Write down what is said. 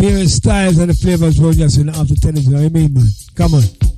various styles and the flavors we're just in after tennis. You know what I mean, man? Come on.